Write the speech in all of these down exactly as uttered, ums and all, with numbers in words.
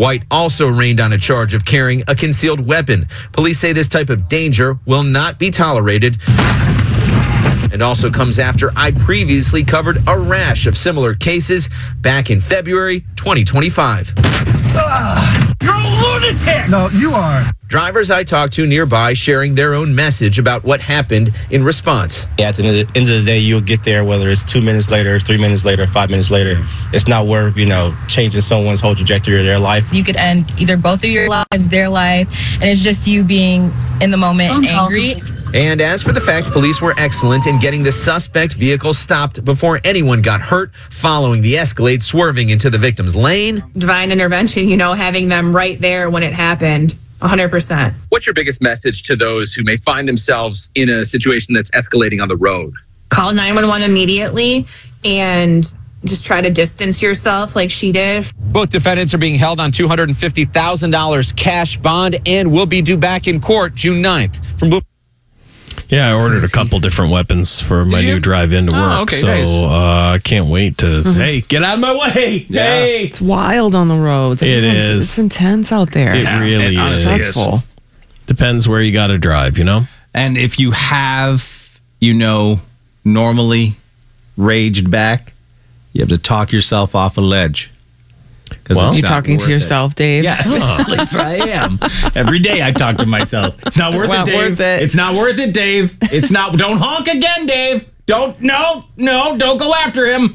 White also arraigned on a charge of carrying a concealed weapon. Police say this type of danger will not be tolerated. It also comes after I previously covered a rash of similar cases back in February twenty twenty-five. Uh, you're a lunatic! No, you are. Drivers I talked to nearby sharing their own message about what happened in response. At the end of the day, you'll get there, whether it's two minutes later, three minutes later, five minutes later. It's not worth, you know, changing someone's whole trajectory of their life. You could end either both of your lives, their life, and it's just you being in the moment and angry. And as for the fact police were excellent in getting the suspect vehicle stopped before anyone got hurt following the Escalade swerving into the victim's lane. Divine intervention, you know, having them right there when it happened. one hundred percent. What's your biggest message to those who may find themselves in a situation that's escalating on the road? Call nine one one immediately and just try to distance yourself like she did. Both defendants are being held on two hundred fifty thousand dollars cash bond and will be due back in court June ninth. From Blue- Yeah, I ordered a couple different weapons for my new drive into work. Oh, okay, so nice. I uh, can't wait to, mm-hmm. hey, get out of my way. Yeah. Hey. It's wild on the roads. It Everyone's- is. It's intense out there. It really it is. Stressful. Depends where you got to drive, you know? And if you have, you know, normally raged back, you have to talk yourself off a ledge. Well, you talking to yourself, Dave? Yes, yes I am. Every day I talk to myself. It's not worth Not it, Dave. worth it. It's not worth it, Dave. It's not. Don't honk again, Dave. Don't. No, no. Don't go after him.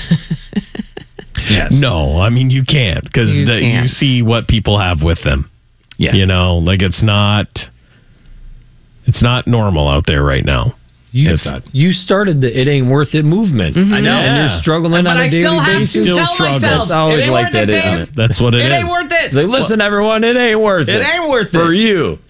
Yes. No, I mean, you can't because You you, can't. you see what people have with them. Yes. You know, like it's not, it's not normal out there right now. You, It's not. you started the "it ain't worth it" movement. Mm-hmm. I know. And you're struggling But on a I daily still have basis. to tell struggle. myself, It's always it ain't like worth that, it, isn't Dave. it? That's what it, It is. ain't worth it. It's like, listen, everyone, it ain't worth it. It ain't worth for it. you.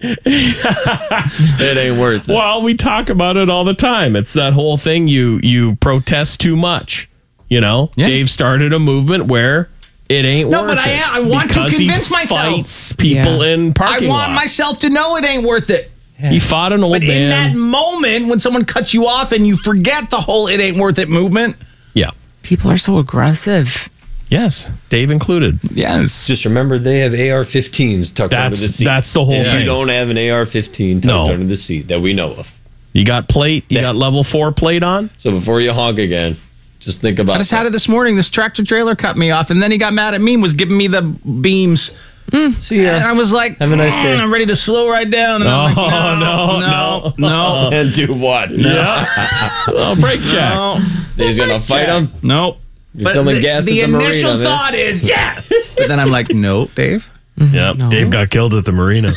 It ain't worth it. Well, we talk about it all the time. It's that whole thing. You you protest too much. You know, Yeah. Dave started a movement where it ain't No, worth but I it. am- I want to because convince he myself. Fights people Yeah. in I parking want lots. myself to know it ain't worth it. He fought an old But in that man. moment, when someone cuts you off and you forget the whole "it ain't worth it" movement. Yeah. People are so aggressive. Yes, Dave included. Yes. Just remember, they have A R fifteens tucked under That's the seat. that's the whole if thing. you don't have an A R fifteen tucked No. under the seat that we know of. You got plate. You got level four plate on. So before you honk again, just think about I just that. had it this morning. This tractor trailer cut me off, and then he got mad at me and was giving me the beams. See ya. And I was like, Have a nice day. "Mm, I'm ready to slow right down. And I'm like, Oh, no, no, no, no, And do what? Yeah. oh, brake check. no. He's gonna fight him. Nope. You're filling the, gas the at the initial marina, man. thought is, yeah. But then I'm like, no, Dave. Yeah. Dave got killed at the marina.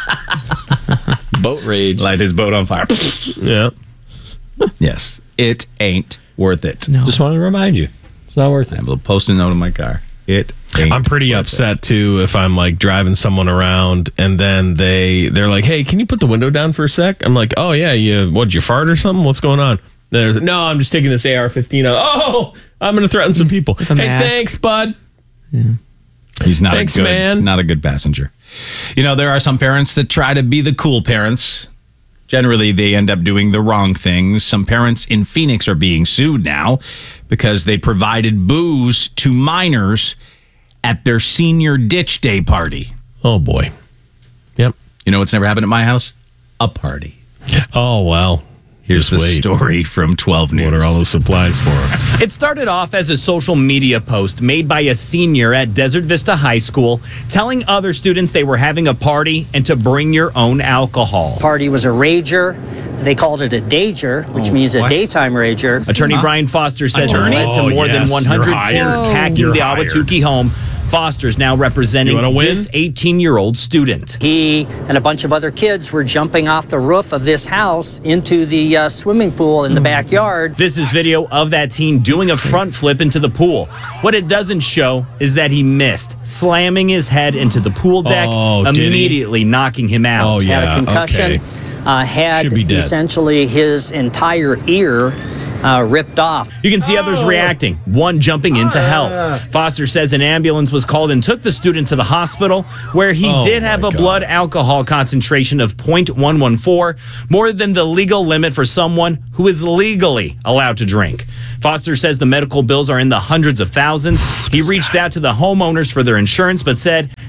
Boat rage. Light his boat on fire. Yeah. Yes, it ain't worth it. No. Just want to remind you, it's not worth I it. have a little post-it note in my car. It ain't I'm pretty worth upset too if I'm like driving someone around and then they they're like, "Hey, can you put the window down for a sec?" I'm like, "Oh yeah, you what? Did you fart or something? What's going on?" There's no, I'm just taking this A R fifteen out. Oh, I'm going to threaten some people. With a Hey, mask. thanks, bud. He's not Thanks, a good, man. not a good passenger. You know, there are some parents that try to be the cool parents. Generally, they end up doing the wrong things. Some parents in Phoenix are being sued now because they provided booze to minors at their senior ditch day party. Oh boy. Yep. You know what's never happened at my house? A party. Oh well. Here's Just the wait. story from twelve News. What are all those supplies for? It started off as a social media post made by a senior at Desert Vista High School telling other students they were having a party and to bring your own alcohol. Party was a rager. They called it a dager, which Oh, means what? a daytime rager. Attorney Brian Foster says Attorney? it led to Oh, more yes, than one you're hundred hired. teens packing You're the hired. Awatuki home. Foster's now representing You wanna win? this eighteen-year-old student. He and a bunch of other kids were jumping off the roof of this house into the uh, swimming pool in the backyard. This is video of that teen doing a front flip into the pool. What it doesn't show is that he missed, slamming his head into the pool deck, Oh, did he? immediately knocking him out. Oh, yeah. Had a concussion. Okay. Uh, had Should be dead. essentially his entire ear uh, ripped off. You can see others reacting, one jumping into help. Foster says an ambulance was called and took the student to the hospital, where he Oh, did have my a God. blood alcohol concentration of zero point one one four, more than the legal limit for someone who is legally allowed to drink. Foster says the medical bills are in the hundreds of thousands. He reached out to the homeowners for their insurance, but said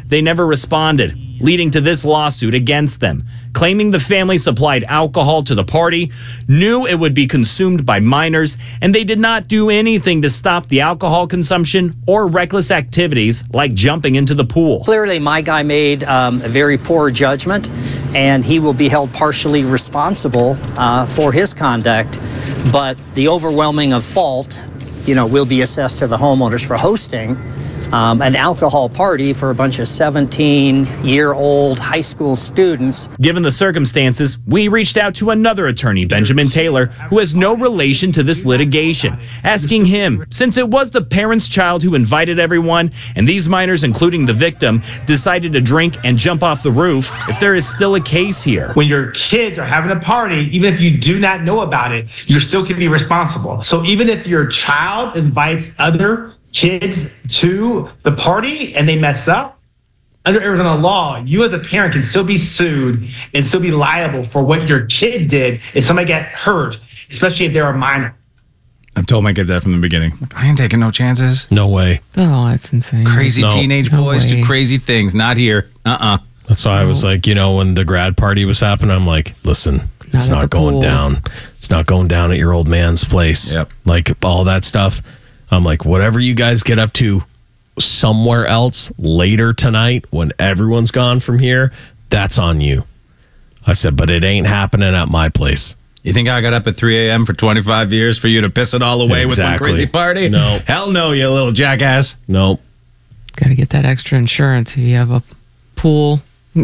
they never responded, leading to this lawsuit against them, claiming the family supplied alcohol to the party, knew it would be consumed by minors, and they did not do anything to stop the alcohol consumption or reckless activities like jumping into the pool. Clearly, my guy made um, a very poor judgment, and he will be held partially responsible uh, for his conduct. But the overwhelming of fault, you know, will be assessed to the homeowners for hosting Um, an alcohol party for a bunch of seventeen-year-old high school students. Given the circumstances, we reached out to another attorney, Benjamin Taylor, who has no relation to this litigation, asking him, since it was the parent's child who invited everyone, and these minors, including the victim, decided to drink and jump off the roof, if there is still a case here. When your kids are having a party, even if you do not know about it, you still can be responsible. So even if your child invites other kids to the party and they mess up, under Arizona law, you as a parent can still be sued and still be liable for what your kid did if somebody get hurt, especially if they're a minor. I've told my kid that from the beginning. I ain't taking no chances. No way. Oh, that's insane. Crazy No. teenage No boys way. do crazy things. Not here. Uh-uh. That's why I was like, you know, when the grad party was happening, I'm like, listen, it's Not at not the going pool. down. It's not going down at your old man's place. Yep. Like all that stuff. I'm like, whatever you guys get up to somewhere else later tonight when everyone's gone from here, that's on you. I said, but it ain't happening at my place. You think I got up at three a.m. for twenty-five years for you to piss it all away Exactly. with one crazy party? No. Hell no, you little jackass. Nope. Got to get that extra insurance if you have a pool.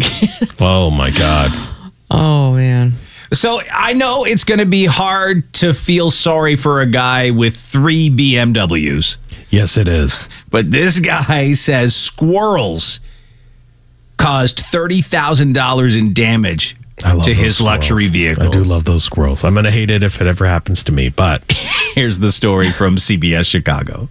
Oh, my God. Oh, man. So I know it's going to be hard to feel sorry for a guy with three B M Ws. Yes, it is. But this guy says squirrels caused thirty thousand dollars in damage I love to those his luxury squirrels. vehicles. I do love those squirrels. I'm going to hate it if it ever happens to me, but Here's the story from C B S Chicago.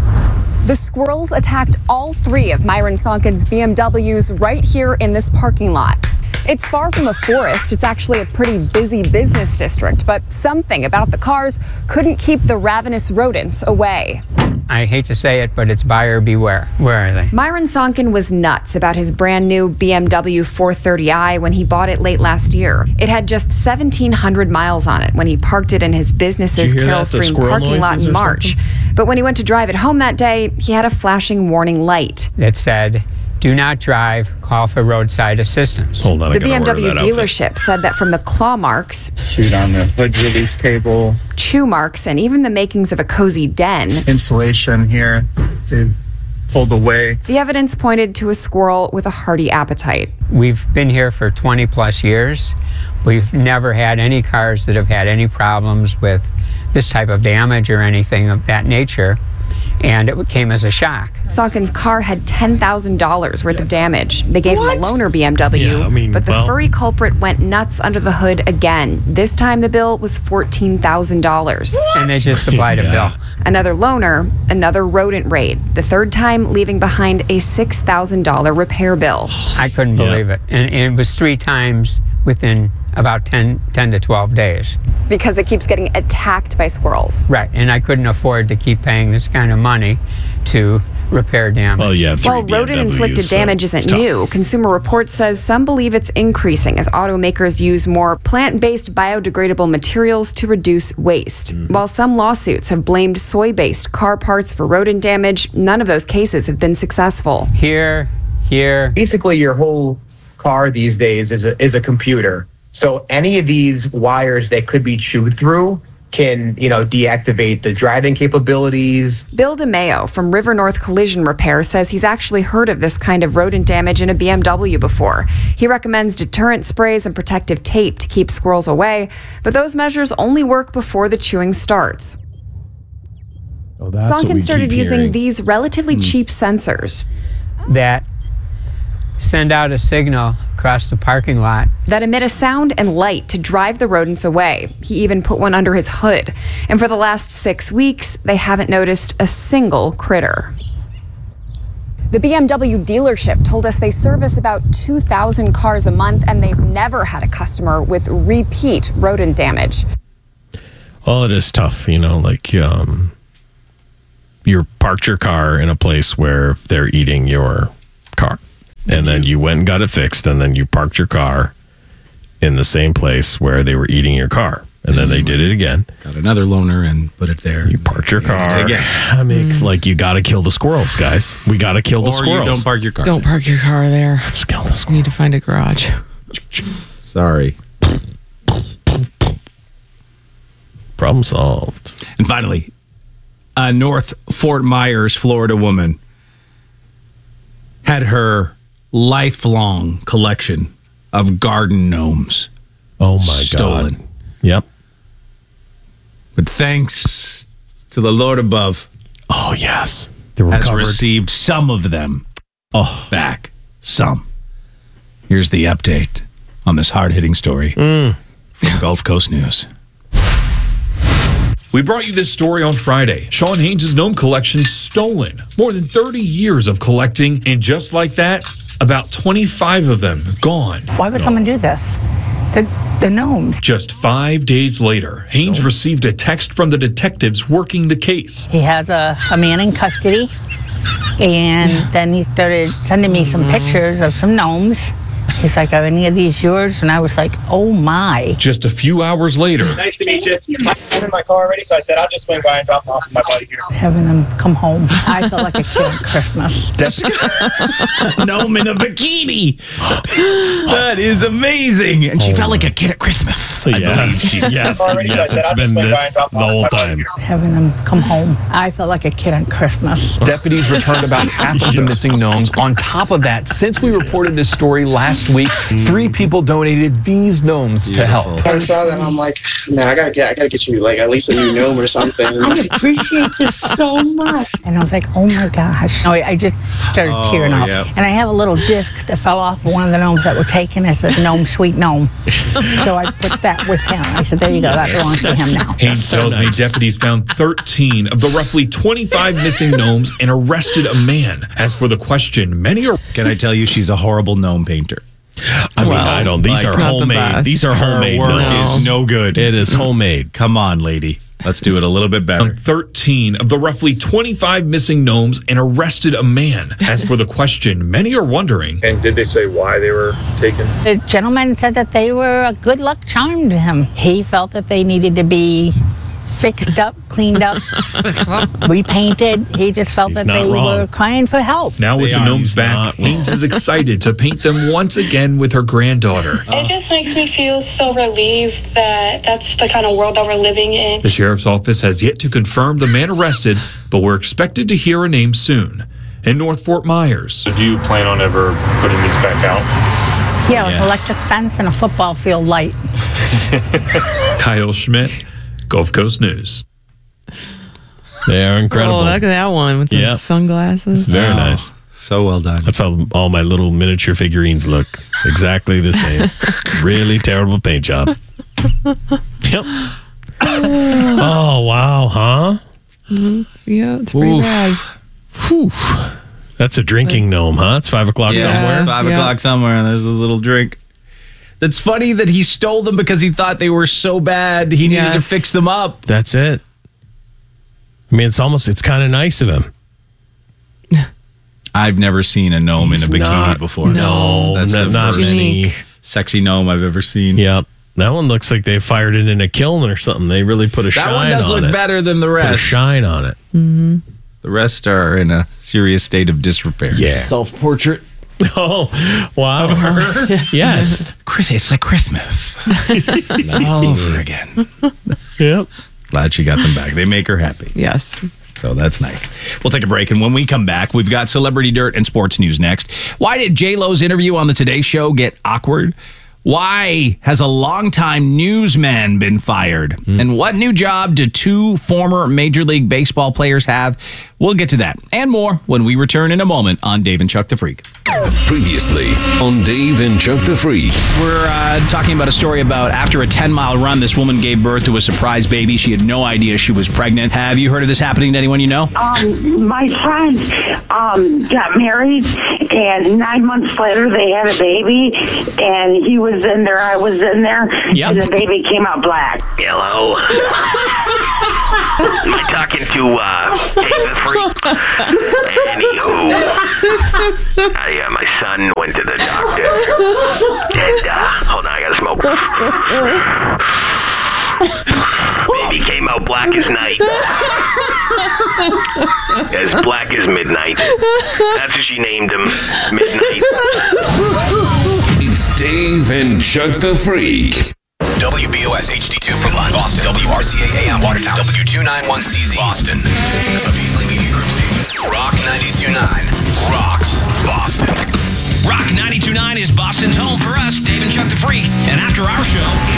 The squirrels attacked all three of Myron Sonkin's B M Ws right here in this parking lot. It's far from a forest. It's actually a pretty busy business district, but something about the cars couldn't keep the ravenous rodents away. I hate to say it, but it's buyer beware. Where are they? Myron Sonkin was nuts about his brand new B M W four thirty i when he bought it late last year. It had just seventeen hundred miles on it when he parked it in his business's Did you hear Carroll that? The Stream squirrel parking lot noises in or March. something? But when he went to drive it home that day, he had a flashing warning light. That said, do not drive, call for roadside assistance. hold on. I The gotta B M order W that outfit. dealership said that from the claw marks, Shoot on the hood release cable, chew marks, and even the makings of a cozy den, insulation here, they pulled away. the evidence pointed to a squirrel with a hearty appetite. We've been here for twenty plus years. We've never had any cars that have had any problems with this type of damage or anything of that nature. And it came as a shock. Sonkin's car had ten thousand dollars worth of damage. They gave him a loaner B M W, Yeah, I mean, but the well- furry culprit went nuts under the hood again. This time the bill was fourteen thousand dollars. And they just applied a Yeah. bill. Another loaner, another rodent raid, the third time leaving behind a six thousand dollars repair bill. I couldn't Yeah. believe it. And, and it was three times within about ten, ten to twelve days. Because it keeps getting attacked by squirrels. Right. And I couldn't afford to keep paying this kind of money to repair damage. Well, yeah. three While rodent-inflicted B M Ws, so damage it's isn't tough. new, Consumer Reports says some believe it's increasing as automakers use more plant-based biodegradable materials to reduce waste. Mm-hmm. While some lawsuits have blamed soy-based car parts for rodent damage, none of those cases have been successful. Here, here. Basically, your whole car these days is a, is a computer. So any of these wires that could be chewed through can, you know, deactivate the driving capabilities. Bill DeMayo from River North Collision Repair says he's actually heard of this kind of rodent damage in a B M W before. He recommends deterrent sprays and protective tape to keep squirrels away, but those measures only work before the chewing starts. Oh, that's what we Sonkin started keep using hearing. these relatively cheap sensors That send out a signal across the parking lot. that emit a sound and light to drive the rodents away. He even put one under his hood. And for the last six weeks, they haven't noticed a single critter. The B M W dealership told us they service about two thousand cars a month, and they've never had a customer with repeat rodent damage. Well, it is tough, you know, like um, you're parked your car in a place where they're eating your car. And then you went and got it fixed, and then you parked your car in the same place where they were eating your car. And then they did it again. Got another loaner and put it there. You parked your car. Again. I mean, mm. like, you got to kill the squirrels, guys. We got to kill the or squirrels. You don't park your car. Don't there. park your car there. Let's kill the squirrels. We need to find a garage. Sorry. Problem solved. And finally, a North Fort Myers, Florida woman had her lifelong collection of garden gnomes oh my stolen. God. Yep. But thanks to the Lord above, oh yes, has recovered. Received some of them oh. back. Some. Here's the update on this hard-hitting story mm. from Gulf Coast News. We brought you this story on Friday. Sean Haynes' gnome collection stolen. More than thirty years of collecting, and just like that, about twenty-five of them gone. Why would someone do this? The, the gnomes. Just five days later, Haynes nope. received a text from the detectives working the case. He has a, a man in custody, and then he started sending me some pictures of some gnomes. He's like, are any of these yours? And I was like, oh my. Just a few hours later. Nice to meet you. I'm in my car already, so I said I'll just swing by and drop them off with my buddy here. Having them come home. I felt like a kid at Christmas. Gnome in a bikini. That is amazing. And she oh. felt like a kid at Christmas. I yeah. believe she's yeah. already, yeah. so I said I'll just swing by and drop them off the with whole my time. buddy here. Having them come home. I felt like a kid at Christmas. Deputies returned about half of the missing gnomes. On top of that, since we reported this story last week, three people donated these gnomes Beautiful. to help. I saw that, I'm like, man, I gotta get, I gotta get you like at least a new gnome or something. I appreciate this so much. And I was like, oh my gosh. No, I, I just started Oh, tearing up. yep. And I have a little disc that fell off of one of the gnomes that were taken as a gnome, sweet gnome. So I put that with him. I said, there you go, that belongs to him now. Haynes tells me deputies found thirteen of the roughly twenty-five missing gnomes and arrested a man. As for the question, many are. Can I tell you, she's a horrible gnome painter. I mean, well, I don't. These like, are homemade. The these are homemade. Her work gnomes. is no good. It is homemade. Come on, lady. Let's do it a little bit better. Found thirteen of the roughly twenty-five missing gnomes and arrested a man. As for the question, many are wondering. And did they say why they were taken? The gentleman said that they were a good luck charm to him. He felt that they needed to be fixed up, cleaned up, repainted. He just felt He's that not they wrong. were crying for help. Now with They the are. gnomes He's back, not wrong. Haynes is excited to paint them once again with her granddaughter. It just makes me feel so relieved that that's the kind of world that we're living in. The sheriff's office has yet to confirm the man arrested, but we're expected to hear a name soon. In North Fort Myers. So do you plan on ever putting these back out? Yeah, with electric fence and a football field light. Kyle Schmidt, Gulf Coast News. They are incredible. Oh, look at that one with the Yep. sunglasses. It's very Oh, nice. So well done. That's how all my little miniature figurines look. Exactly the same. Really terrible paint job. Yep. Oh, wow, huh? It's, yeah, it's pretty Oof. bad. Whew. That's a drinking gnome, huh? It's five o'clock Yeah, somewhere. it's five Yeah. o'clock somewhere, and there's this little drink. That's funny that he stole them because he thought they were so bad he needed Yes. to fix them up. That's it. I mean, it's almost, it's kind of nice of him. I've never seen a gnome He's in a bikini not- before. no, that's not- the not first many. sexy gnome I've ever seen. Yep. That one looks like they fired it in a kiln or something. They really put a That shine one does on look it. better than the Put a rest. shine on it. Mm-hmm. The rest are in a serious state of disrepair. Yeah. Self-portrait. Oh, wow. Yeah. Chris, it's like Christmas. All over again. Yep. Glad she got them back. They make her happy. Yes. So that's nice. We'll take a break, and when we come back, we've got celebrity dirt and sports news next. Why did J-Lo's interview on the Today Show get awkward? Why has a longtime newsman been fired? Mm. And what new job do two former Major League Baseball players have? We'll get to that and more when we return in a moment on Dave and Chuck the Freak. Previously on Dave and Chuck the Freak. We're uh, talking about a story about after a ten-mile run, this woman gave birth to a surprise baby. She had no idea she was pregnant. Have you heard of this happening to anyone you know? Um, my friend um, got married, and nine months later they had a baby, and he was in there, I was in there, Yep. and the baby came out black. Hello. Am I talking to uh, Dave the Freak? Anywho, I, uh, my son went to the doctor. And, uh, hold on, I gotta smoke. Baby came out black as night. As black as midnight. That's what she named him. Midnight. It's Dave and Chuck the Freak. W B O S H D two Brookline, Boston. W R C A A M Watertown. W two ninety-one C Z Boston. A Beasley Media Group station. Rock ninety-two point nine rocks Boston. Rock ninety-two point nine is Boston's home for us, Dave and Chuck the Freak. And after our show,